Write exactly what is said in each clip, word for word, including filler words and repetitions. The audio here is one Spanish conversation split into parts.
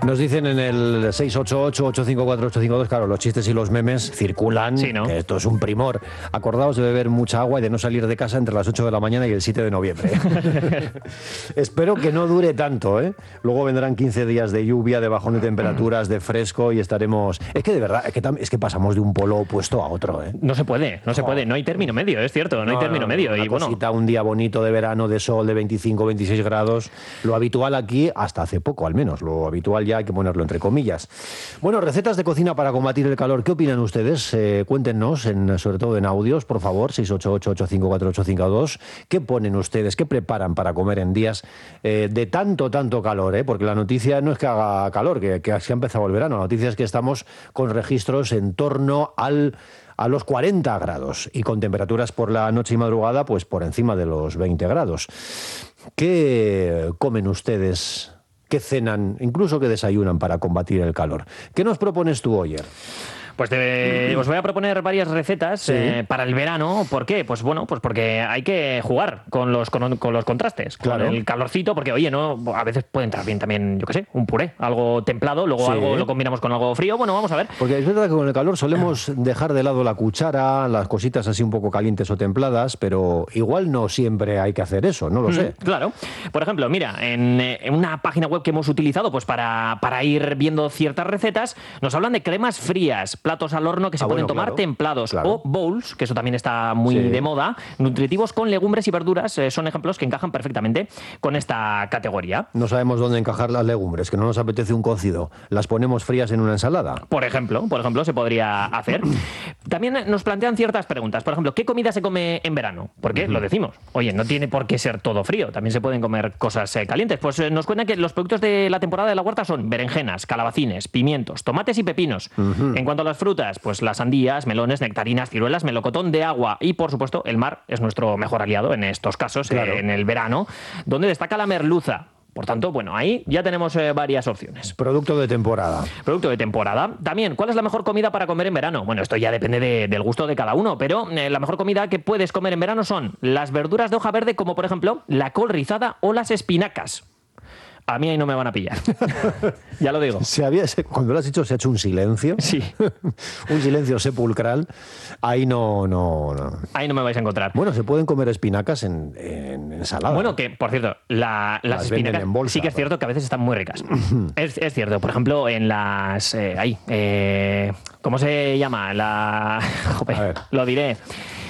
Nos dicen en el seis ocho ocho, ocho cinco cuatro, ocho cinco dos, claro, los chistes y los memes circulan, sí, ¿no? Que esto es un primor. Acordaos de beber mucha agua y de no salir de casa entre las ocho de la mañana y el siete de noviembre. Espero que no dure tanto, ¿eh? Luego vendrán quince días de lluvia, de bajón de temperaturas, de fresco y estaremos... Es que de verdad, es que, es que pasamos de un polo opuesto a otro, ¿eh? No se puede, no se puede, no hay término medio, es cierto, no, no hay término no, medio. Una y cosita, bueno, un día bonito de verano, de sol, de veinticinco, veintiséis grados, lo habitual aquí, hasta hace poco al menos, lo habitual ya hay que ponerlo entre comillas. Bueno, recetas de cocina para combatir el calor, ¿qué opinan ustedes? Eh, cuéntenos, en, sobre todo en audios, por favor, seis ocho ocho, ocho cinco cuatro, ocho cinco dos, ¿qué ponen ustedes, qué preparan para comer en días eh, de tanto, tanto calor? Eh? Porque la noticia no es que haga calor, que, que se ha empezado el verano, la noticia es que estamos con registros en torno al... a los cuarenta grados y con temperaturas por la noche y madrugada pues por encima de los veinte grados. ¿Qué comen ustedes? ¿Qué cenan? Incluso qué desayunan para combatir el calor. ¿Qué nos propones tú, Oyer? Pues te, os voy a proponer varias recetas sí. eh, para el verano. ¿Por qué? Pues bueno, pues porque hay que jugar con los, con, con los contrastes, claro. Con el calorcito, porque oye, no, a veces puede entrar bien también, yo qué sé, un puré, algo templado, luego sí. algo lo combinamos con algo frío. Bueno, vamos a ver. Porque es verdad que con el calor solemos dejar de lado la cuchara, las cositas así un poco calientes o templadas, pero igual no siempre hay que hacer eso, no lo sé. Mm, claro. Por ejemplo, mira, en, en una página web que hemos utilizado pues para, para ir viendo ciertas recetas, nos hablan de cremas frías, platos al horno que se ah, pueden bueno, tomar claro, templados, claro. o bowls, que eso también está muy sí. de moda, nutritivos con legumbres y verduras, eh, son ejemplos que encajan perfectamente con esta categoría. No sabemos dónde encajar las legumbres, que no nos apetece un cocido. ¿Las ponemos frías en una ensalada? Por ejemplo, por ejemplo, se podría hacer. También nos plantean ciertas preguntas. Por ejemplo, ¿qué comida se come en verano? Porque uh-huh. lo decimos. Oye, no tiene por qué ser todo frío. También se pueden comer cosas eh, calientes. Pues eh, nos cuentan que los productos de la temporada de la huerta son berenjenas, calabacines, pimientos, tomates y pepinos. Uh-huh. En cuanto a las frutas, pues las sandías, melones, nectarinas, ciruelas, melocotón de agua y, por supuesto, el mar es nuestro mejor aliado en estos casos, claro. eh, en el verano, donde destaca la merluza. Por tanto, bueno, ahí ya tenemos eh, varias opciones. Producto de temporada. Producto de temporada. También, ¿cuál es la mejor comida para comer en verano? Bueno, esto ya depende de, del gusto de cada uno, pero eh, la mejor comida que puedes comer en verano son las verduras de hoja verde, como por ejemplo la col rizada o las espinacas. A mí ahí no me van a pillar. Ya lo digo. Se había, cuando lo has dicho se ha hecho un silencio. Sí. Un silencio sepulcral. Ahí no, no, no. Ahí no me vais a encontrar. Bueno, se pueden comer espinacas en, en ensalada. Bueno, que, por cierto, la, las, las espinacas en bolsa, sí que es cierto que a veces están muy ricas. es, es cierto. Por ejemplo, en las... Eh, ahí. Eh, ¿Cómo se llama? La... Joder, a ver. Lo diré.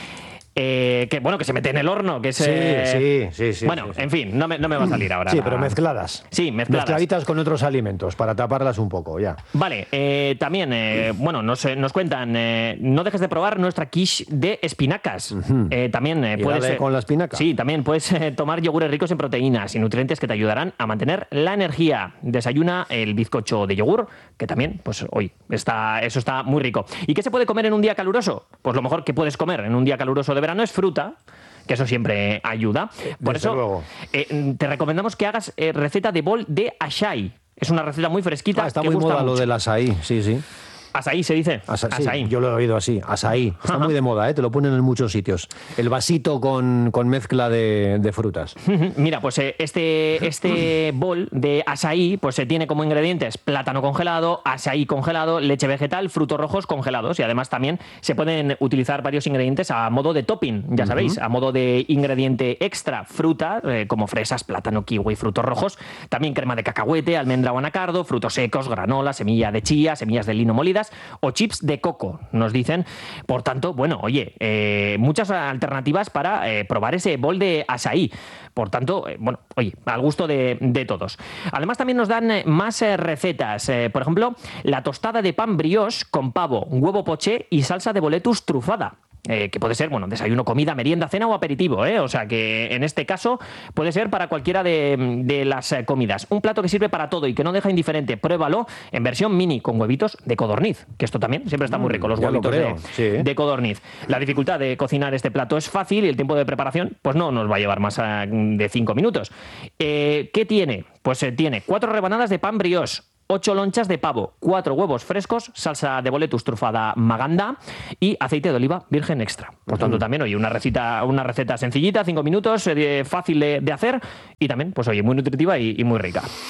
Eh, que bueno, que se mete en el horno, que es... Sí, eh... sí, sí, sí. Bueno, sí, sí. en fin, no me, no me va a salir ahora. Sí, la... pero mezcladas. Sí, mezcladas. Mezcladitas con otros alimentos, para taparlas un poco, ya. Vale, eh, también, eh, bueno, nos, nos cuentan, eh, no dejes de probar nuestra quiche de espinacas. Uh-huh. eh, también eh, puedes... Eh, con la espinaca. Sí, también puedes eh, tomar yogures ricos en proteínas y nutrientes que te ayudarán a mantener la energía. Desayuna el bizcocho de yogur, que también, pues hoy, está, eso está muy rico. ¿Y qué se puede comer en un día caluroso? Pues lo mejor que puedes comer en un día caluroso de verano es fruta, que eso siempre ayuda. Por Desde eso eh, te recomendamos que hagas eh, receta de bol de açaí. Es una receta muy fresquita. Ah, está que muy gusta moda mucho. lo del açaí, sí, sí. Asaí se dice. Asa, Asaí. Sí, yo lo he oído así, asaí. Está Ajá. muy de moda, ¿eh? Te lo ponen en muchos sitios. El vasito con, con mezcla de, de frutas. Mira, pues este, este bol de asaí pues se tiene como ingredientes plátano congelado, asaí congelado, leche vegetal, frutos rojos congelados y además también se pueden utilizar varios ingredientes a modo de topping, ya uh-huh. sabéis, a modo de ingrediente extra, fruta eh, como fresas, plátano, kiwi, frutos rojos, también crema de cacahuete, almendra o anacardo, frutos secos, granola, semilla de chía, semillas de lino molidas o chips de coco, nos dicen. Por tanto, bueno, oye, eh, muchas alternativas para eh, probar ese bol de asaí. Por tanto, eh, bueno, oye, al gusto de, de todos. Además, también nos dan eh, más eh, recetas. Eh, por ejemplo, la tostada de pan brioche con pavo, huevo poché y salsa de boletus trufada. Eh, que puede ser, bueno, desayuno, comida, merienda, cena o aperitivo, ¿eh? O sea que en este caso puede ser para cualquiera de, de las eh, comidas. Un plato que sirve para todo y que no deja indiferente. Pruébalo en versión mini con huevitos de codorniz, que esto también siempre está muy rico, los ya huevitos de, sí. de codorniz. La dificultad de cocinar este plato es fácil y el tiempo de preparación pues no nos va a llevar más a, de cinco minutos. Eh, ¿Qué tiene? Pues eh, tiene cuatro rebanadas de pan brioche, ocho lonchas de pavo, cuatro huevos frescos, salsa de boletus trufada maganda y aceite de oliva virgen extra. Por tanto, uh-huh. también, oye, una receta, una receta sencillita, cinco minutos, eh, fácil de, de hacer y también, pues oye, muy nutritiva y, y muy rica.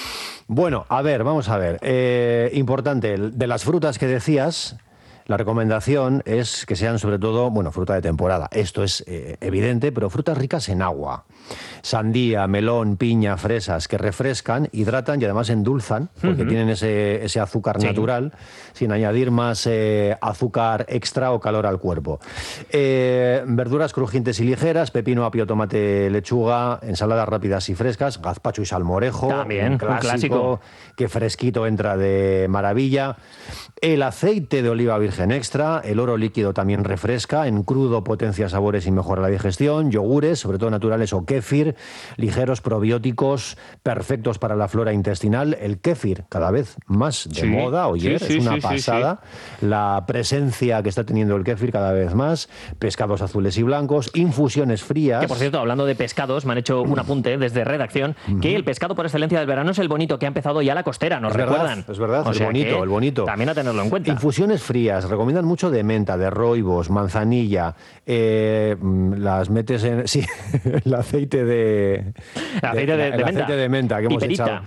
Bueno, a ver, vamos a ver. Eh, importante, de las frutas que decías, la recomendación es que sean sobre todo, bueno, fruta de temporada. Esto es eh, evidente, pero frutas ricas en agua. Sandía, melón, piña, fresas, que refrescan, hidratan y además endulzan, porque uh-huh. tienen ese, ese azúcar sí. natural, sin añadir más eh, azúcar extra o calor al cuerpo. Eh, verduras crujientes y ligeras, pepino, apio, tomate, lechuga, ensaladas rápidas y frescas, gazpacho y salmorejo. También, un clásico, clásico. Que fresquito entra de maravilla. El aceite de oliva virgen extra, el oro líquido también refresca, en crudo potencia sabores y mejora la digestión, yogures, sobre todo naturales, o kéfir, ligeros probióticos, perfectos para la flora intestinal. El kéfir, cada vez más de sí, moda, oye, sí, sí, es una sí, pasada, sí, sí. la presencia que está teniendo el kéfir cada vez más, pescados azules y blancos, infusiones frías. Que por cierto, hablando de pescados, me han hecho un apunte desde redacción, uh-huh. que el pescado por excelencia del verano es el bonito, que ha empezado ya la costera, ¿nos es recuerdan? Verdad, es verdad, o el sea bonito, el bonito. También a tenerlo en cuenta. Infusiones frías, recomiendan mucho de menta, de roibos, manzanilla, eh, las metes en... Sí, el aceite de... El aceite de, de, el de aceite menta. de menta que hemos Piperita. echado.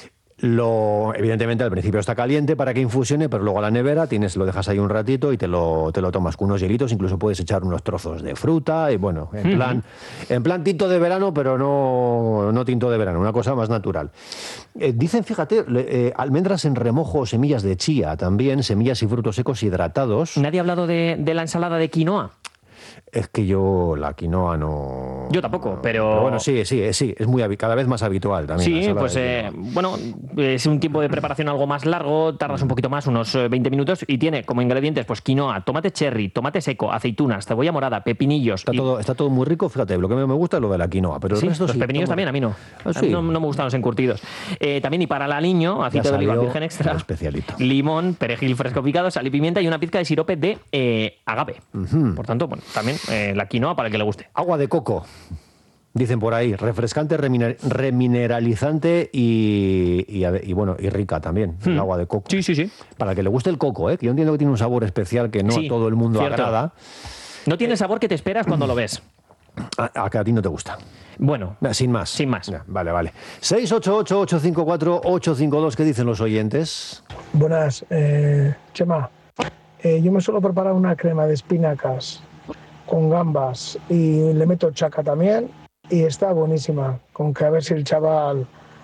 Lo, evidentemente al principio está caliente para que infusione, pero luego a la nevera tienes, lo dejas ahí un ratito y te lo, te lo tomas con unos hielitos, incluso puedes echar unos trozos de fruta y bueno, en plan, uh-huh. en plan tinto de verano, pero no, no tinto de verano, una cosa más natural. Eh, dicen, fíjate, eh, almendras en remojo, semillas de chía también, semillas y frutos secos hidratados. ¿Nadie ha hablado de, de la ensalada de quinoa? Es que yo la quinoa no... Yo tampoco, no, pero... pero... Bueno, sí, sí, sí, es muy cada vez más habitual también. Sí, pues eh, bueno, es un tiempo de preparación algo más largo, tardas un poquito más, unos veinte minutos, y tiene como ingredientes pues quinoa, tomate cherry, tomate seco, aceitunas, cebolla morada, pepinillos... Está, y... todo, está todo muy rico, fíjate, lo que me gusta es lo de la quinoa, pero el sí, resto los sí, pepinillos toma. también, a mí no. ¿Ah, sí? no. No me gustan los encurtidos. Eh, también, y para el aliño, aceite de oliva virgen extra, especialito. Limón, perejil fresco picado, sal y pimienta y una pizca de sirope de eh, agave. Uh-huh. Por tanto, bueno, también eh, la quinoa para el que le guste. Agua de coco, dicen por ahí, refrescante, remineralizante y, y, y bueno, y rica también, hmm. el agua de coco. Sí, sí, sí. Para el que le guste el coco, ¿eh? Que yo entiendo que tiene un sabor especial que no sí, a todo el mundo cierto. agrada. No tiene el sabor que te esperas cuando lo ves. A, a que a ti no te gusta. Bueno, sin más. Sin más. Ya, vale, vale. seis ocho ocho, ocho cinco cuatro, ocho cinco dos, ¿qué dicen los oyentes? Buenas, eh, Chema. Eh, yo me suelo preparar una crema de espinacas con gambas y le meto chaca también y está buenísima. Con que a ver si el chaval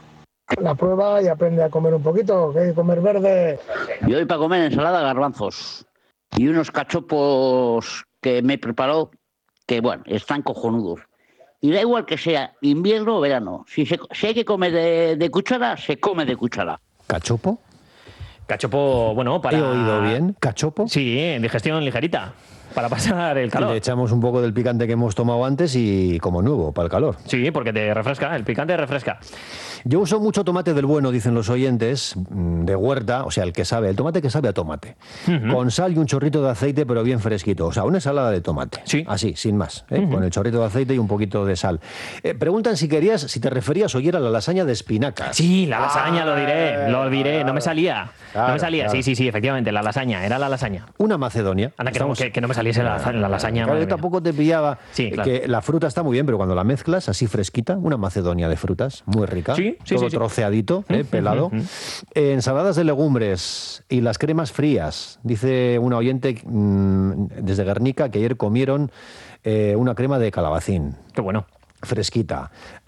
la prueba y aprende a comer un poquito, que hay que comer verde. Yo hoy para comer ensalada garbanzos y unos cachopos que me preparó que, bueno, están cojonudos. Y da igual que sea invierno o verano. Si, se, si hay que comer de, de cuchara, se come de cuchara. ¿Cachopo? Cachopo, bueno, para... ¿He oído bien? ¿Cachopo? Sí, digestión ligerita. Para pasar el calor. Le echamos un poco del picante que hemos tomado antes y como nuevo, para el calor. Sí, porque te refresca, el picante refresca. Yo uso mucho tomate del bueno, dicen los oyentes, de huerta, o sea, el que sabe, el tomate que sabe a tomate. Uh-huh. Con sal y un chorrito de aceite, pero bien fresquito. O sea, una ensalada de tomate. Sí. Así, sin más, ¿eh? Uh-huh. Con el chorrito de aceite y un poquito de sal. Eh, preguntan si querías, si te referías hoy a la lasaña de espinacas. Sí, la lasaña, ah, lo diré, lo diré, no me salía. Claro, no me salía, claro. sí, sí, sí, efectivamente, la lasaña, era la lasaña. Una macedonia. Anda, que, no, que, que no me saliese la, la lasaña. Claro, yo tampoco te pillaba. Sí, claro. Que la fruta está muy bien, pero cuando la mezclas así fresquita, una macedonia de frutas, muy rica. Sí, sí, todo sí, troceadito, sí. eh, pelado. Uh-huh. eh, ensaladas de legumbres y las cremas frías. Dice una oyente mmm, desde Guernica que ayer comieron eh, una crema de calabacín. Qué bueno. Fresquita.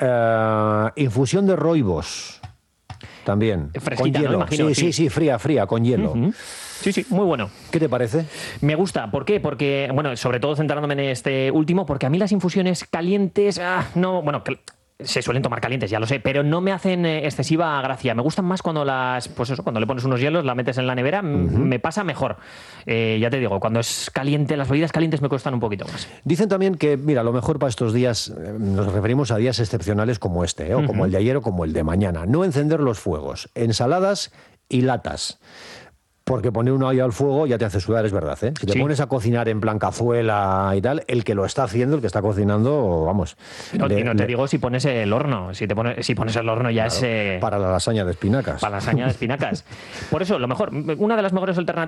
Eh, infusión de roibos. También. Fresquita, con hielo. ¿no? Imagino, sí, sí, sí, sí, fría, fría, con hielo. Uh-huh. Sí, sí, muy bueno. ¿Qué te parece? Me gusta. ¿Por qué? Porque, bueno, sobre todo centrándome en este último, porque a mí las infusiones calientes, ah, no, bueno, se suelen tomar calientes, ya lo sé, pero no me hacen excesiva gracia. Me gustan más cuando las, pues eso, cuando le pones unos hielos, la metes en la nevera, uh-huh. me pasa mejor. Eh, ya te digo, cuando es caliente, las bebidas calientes me cuestan un poquito más. Dicen también que, mira, a lo mejor para estos días, eh, nos referimos a días excepcionales como este, ¿eh? o uh-huh. como el de ayer o como el de mañana. No encender los fuegos, ensaladas y latas. Porque poner una olla al fuego ya te hace sudar, es verdad, ¿eh? Si te sí. pones a cocinar en plan cazuela y tal, el que lo está haciendo, el que está cocinando, vamos... No, le, y no te le... digo si pones el horno. Si, te pones, si pones el horno ya claro, es... Eh... Para la lasaña de espinacas. Para la lasaña de espinacas. Por eso, lo mejor, una de las mejores alternativas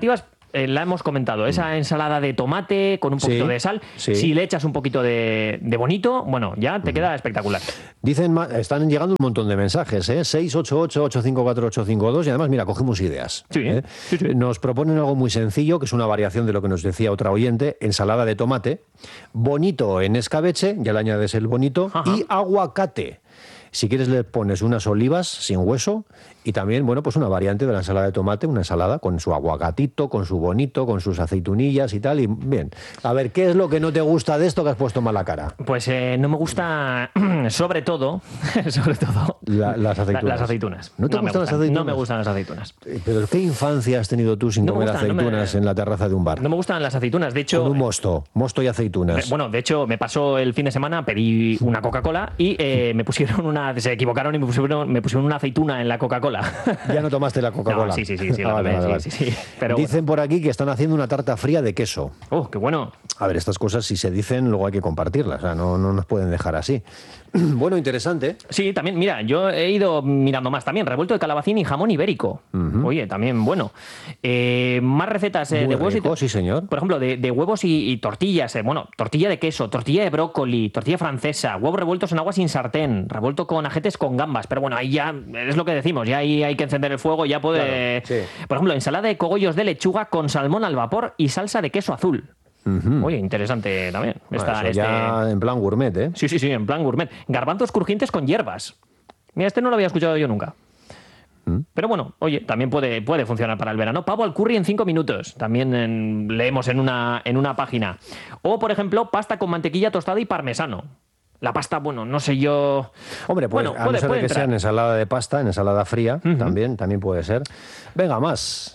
Eh, la hemos comentado, esa ensalada de tomate con un poquito Sí, de sal, sí. si le echas un poquito de, de bonito, bueno, ya te queda espectacular. Dicen, ma- están llegando un montón de mensajes, ¿eh? seis ocho ocho, ocho cinco cuatro, ocho cinco dos y además, mira, cogemos ideas. Sí, ¿eh? sí, sí. Nos proponen algo muy sencillo, que es una variación de lo que nos decía otra oyente, ensalada de tomate, bonito en escabeche, ya le añades el bonito, Ajá. y aguacate. Si quieres le pones unas olivas sin hueso y también, bueno, pues una variante de la ensalada de tomate, una ensalada con su aguacatito, con su bonito, con sus aceitunillas y tal. Y bien, a ver, ¿qué es lo que no te gusta de esto que has puesto mala cara? Pues eh, no me gusta, sobre todo, sobre todo, La- las aceitunas. la- las aceitunas. ¿No te me gustan las No aceitunas? me gustan las aceitunas. Eh, Pero ¿qué infancia has tenido tú sin No me comer gustan, no me- aceitunas en la terraza de un bar? No me gustan las aceitunas, de hecho... Con un mosto, mosto y aceitunas. Eh, Bueno, de hecho, me pasó el fin de semana, pedí una Coca-Cola y eh, me pusieron una. Se equivocaron y me pusieron, me pusieron una aceituna en la Coca-Cola. Ya no tomaste la Coca-Cola. No, sí, sí, sí, sí, Ah, la vale, tomé, vale, sí, vale. sí, sí. Pero Dicen por aquí que están haciendo una tarta fría de queso. Oh, qué bueno. A ver, estas cosas si se dicen, luego hay que compartirlas. O sea, no, no nos pueden dejar así. Bueno, interesante. Sí, también, mira, yo he ido mirando más también. Revuelto de calabacín y jamón ibérico. Oye, también bueno. Eh, más recetas eh, Muy de huevos rico, y. sí, señor. Por ejemplo, de, de huevos y, y tortillas. eh, Bueno, tortilla de queso, tortilla de brócoli, tortilla francesa, huevos revueltos en agua sin sartén, revuelto con ajetes con gambas. Pero bueno, ahí ya es lo que decimos, ya ahí hay que encender el fuego, ya puede. Claro, sí. Por ejemplo, ensalada de cogollos de lechuga con salmón al vapor y salsa de queso azul. Oye, interesante también. Bueno, Está, eso ya este- en plan gourmet, ¿eh? Sí, sí, sí, en plan gourmet. Garbanzos crujientes con hierbas. Mira, este no lo había escuchado yo nunca. Pero bueno, oye, también puede, puede funcionar para el verano. Pavo al curry en cinco minutos. También en- leemos en una, en una página. O, por ejemplo, pasta con mantequilla tostada y parmesano. La pasta, bueno, no sé yo... Hombre, pues bueno, a no ser de que sea en entrar. ensalada de pasta, en ensalada fría, también, también puede ser. Venga, más.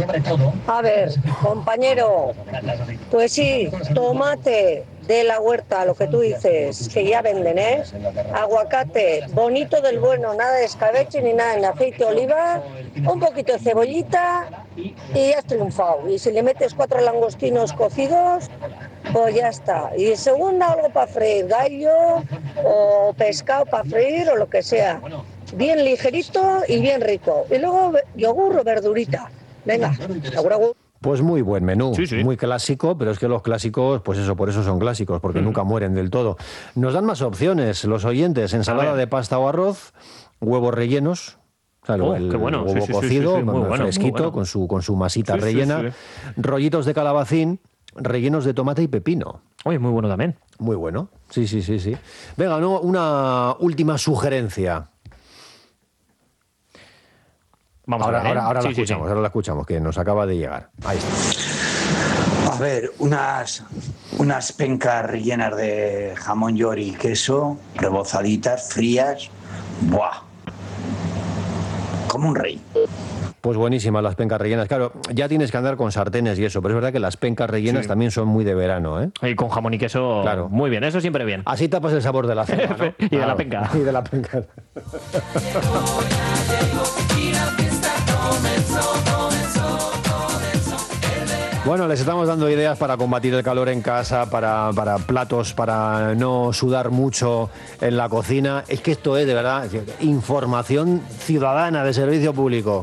A ver, compañero, pues sí, tomate de la huerta, lo que tú dices, que ya venden, ¿eh? Aguacate, bonito del bueno, nada de escabeche ni nada, en aceite de oliva, un poquito de cebollita y ya has triunfado. Y si le metes cuatro langostinos cocidos, pues ya está. Y segunda, algo para freír, gallo o pescado para freír o lo que sea. Bien ligerito y bien rico. Y luego yogur o verdurita. Venga, agur, agur. Pues muy buen menú, Sí, sí. muy clásico, pero es que los clásicos, pues eso, por eso son clásicos, porque nunca mueren del todo. Nos dan más opciones los oyentes, ensalada ver. de pasta o arroz, huevos rellenos. Claro, Oh, el qué bueno. Sí, huevo sí, sí, cocido, sí, sí. Muy bueno, bueno, muy fresquito, bueno. con su con su masita Sí, sí, rellena, sí. rollitos de calabacín, rellenos de tomate y pepino. Oye, muy bueno también. Muy bueno. Sí, sí, sí, sí. Venga, no, una última sugerencia. Vamos Ahora, a ver, ¿eh? ahora, ahora la Sí, sí, sí. escuchamos, ahora la escuchamos, que nos acaba de llegar. Ahí está. A ver, unas, unas pencas rellenas de jamón york y queso, rebozaditas, frías. ¡Buah! Como un rey. Pues buenísimas las pencas rellenas. Claro, ya tienes que andar con sartenes y eso, pero es verdad que las pencas rellenas Sí. también son muy de verano, ¿eh? Y con jamón y queso, Claro. muy bien, eso siempre bien. Así tapas el sabor de la cena, ¿no? Y de la penca. Y de la penca. Bueno, les estamos dando ideas para combatir el calor en casa, para, para platos, para no sudar mucho en la cocina. Es que esto es, de verdad, información ciudadana de servicio público.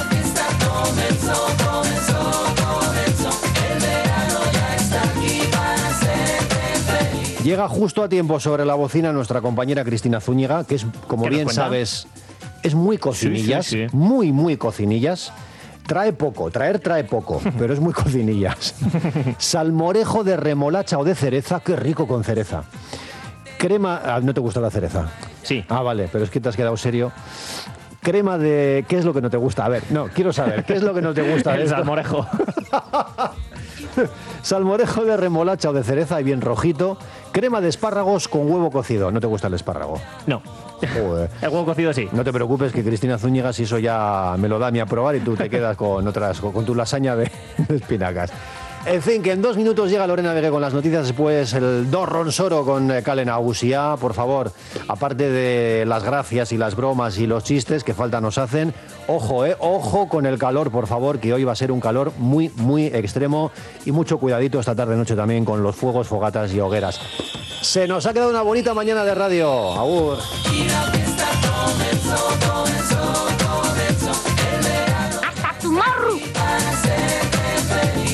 Llega justo a tiempo sobre la bocina nuestra compañera Cristina Zúñiga, que es, como ¿Qué nos bien cuenta? sabes, es muy cocinillas, Sí, sí, sí. muy, muy cocinillas. Trae poco, traer trae poco, pero es muy cocinillas. Salmorejo de remolacha o de cereza, qué rico con cereza. Crema... ah, ¿no te gusta la cereza? Sí. Ah, vale, pero es que te has quedado serio. Crema de... ¿Qué es lo que no te gusta? A ver, no, quiero saber, ¿qué es lo que no te gusta de El esto? salmorejo. Salmorejo de remolacha o de cereza y bien rojito. Crema de espárragos con huevo cocido. ¿No te gusta el espárrago? No. Joder. El huevo cocido sí. No te preocupes que Cristina Zúñiga, si eso ya me lo da a mí a probar y tú te quedas con otras, con, con tu lasaña de, de espinacas. En fin, que en dos minutos llega Lorena Vegué con las noticias, después el Dos Ronsoro con eh, Calen Agusia. Por favor, aparte de las gracias y las bromas y los chistes que falta nos hacen, ojo, eh, ojo con el calor, por favor, que hoy va a ser un calor muy, muy extremo y mucho cuidadito esta tarde-noche también con los fuegos, fogatas y hogueras. Se nos ha quedado una bonita mañana de radio. Agur. Hasta tomorrow.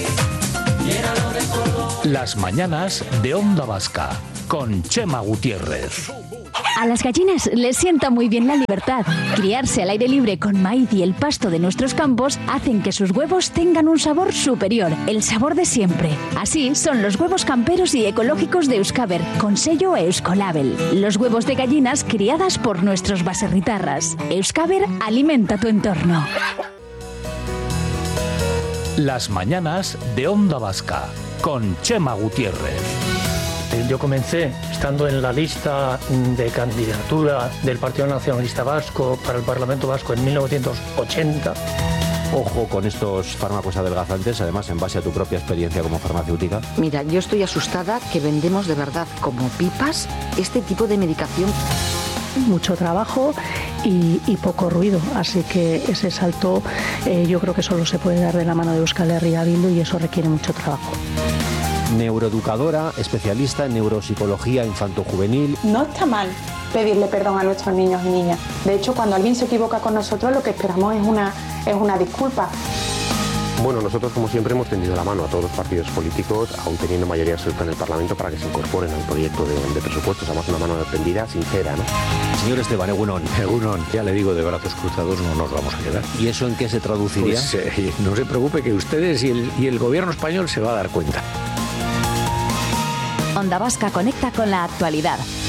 Las mañanas de Onda Vasca, con Chema Gutiérrez. A las gallinas les sienta muy bien la libertad. Criarse al aire libre con maíz y el pasto de nuestros campos hacen que sus huevos tengan un sabor superior, el sabor de siempre. Así son los huevos camperos y ecológicos de Euskaber, con sello Euskolabel. Los huevos de gallinas criadas por nuestros baserritarras. Euskaber alimenta tu entorno. Las mañanas de Onda Vasca, con Chema Gutiérrez. Yo comencé estando en la lista de candidatura del Partido Nacionalista Vasco para el Parlamento Vasco en mil novecientos ochenta. Ojo con estos fármacos adelgazantes, además en base a tu propia experiencia como farmacéutica. Mira, yo estoy asustada que vendemos de verdad como pipas este tipo de medicación. Mucho trabajo y, y poco ruido, así que ese salto eh, yo creo que solo se puede dar de la mano de Euskal Herria Bildu y eso requiere mucho trabajo. Neuroeducadora, especialista en neuropsicología infanto-juvenil. No está mal pedirle perdón a nuestros niños y niñas. De hecho, cuando alguien se equivoca con nosotros, lo que esperamos es una, es una disculpa. Bueno, nosotros como siempre hemos tendido la mano a todos los partidos políticos, aún teniendo mayoría absoluta en el Parlamento, para que se incorporen al proyecto de, de presupuestos. Además, una mano tendida, sincera, ¿no? Señor Esteban, Egunon. Egunon, ya le digo, de brazos cruzados no nos vamos a quedar. ¿Y eso en qué se traduciría? Pues, eh, no se preocupe, que ustedes y el, y el gobierno español se va a dar cuenta. Onda Vasca conecta con la actualidad.